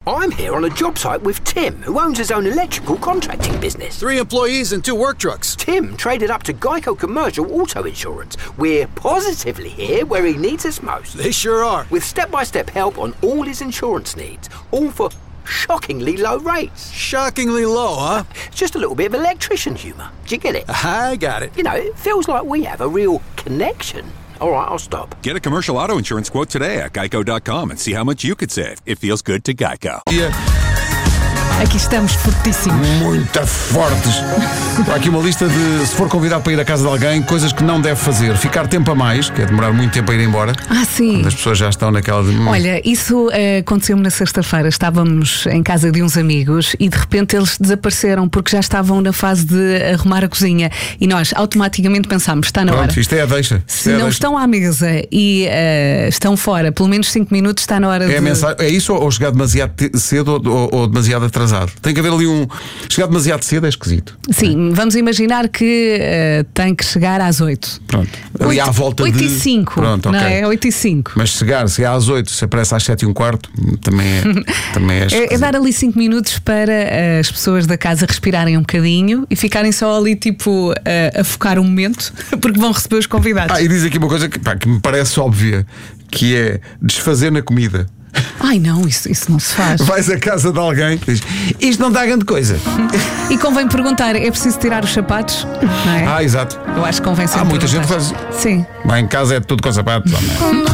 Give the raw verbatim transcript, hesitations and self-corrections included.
I'm here on a job site with Tim, who owns his own electrical contracting business. Three employees and two work trucks. Tim traded up to Geico Commercial Auto Insurance. We're positively here where he needs us most. They sure are. With step-by-step help on all his insurance needs, all for shockingly low rates. Shockingly low, huh? It's just a little bit of electrician humour. Do you get it? I got it. You know, it feels like we have a real connection. All right, I'll stop. Get a commercial auto insurance quote today at geico dot com and see how much you could save. It feels good to Geico. Yeah. Aqui estamos fortíssimos. Muito fortes. Há aqui uma lista de, se for convidado para ir à casa de alguém, coisas que não deve fazer. Ficar tempo a mais, que é demorar muito tempo a ir embora. Ah, sim. Quando as pessoas já estão naquela de... Hum. Olha, isso uh, aconteceu-me na sexta-feira. Estávamos em casa de uns amigos e de repente eles desapareceram porque já estavam na fase de arrumar a cozinha. E nós automaticamente pensámos, está na hora. Pronto, isto é a deixa. Se é a não deixa. estão à mesa e uh, estão fora pelo menos cinco minutos, está na hora é de... A mensagem, é isso ou chegar demasiado te- cedo ou, ou demasiado atrasado? Tem que haver ali um... Chegar demasiado cedo é esquisito. Sim, é. Vamos imaginar que uh, tem que chegar às oito. Pronto. Ali à volta oito de... e cinco. Pronto, não okay. é? oito e cinco. Mas chegar, se é às oito, se aparece às sete e um quarto, também é, também é, é, é dar ali cinco minutos para uh, as pessoas da casa respirarem um bocadinho e ficarem só ali tipo uh, a focar um momento, porque vão receber os convidados. Ah, e diz aqui uma coisa que, pá, que me parece óbvia, que é desfazer na comida. Ai não, isso, isso não se faz. Vais à casa de alguém e diz, isto não dá grande coisa. E convém perguntar, é preciso tirar os sapatos? Não é? Ah, exato. Eu acho que convém sempre Há muita gente que perguntar. faz. Sim. Vai em casa é tudo com sapatos.